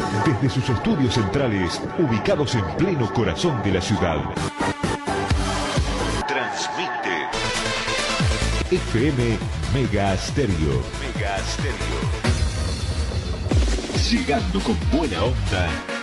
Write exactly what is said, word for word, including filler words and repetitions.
Desde sus estudios centrales, ubicados en pleno corazón de la ciudad. Transmite F M Mega Stereo. Mega Stereo. Llegando con buena onda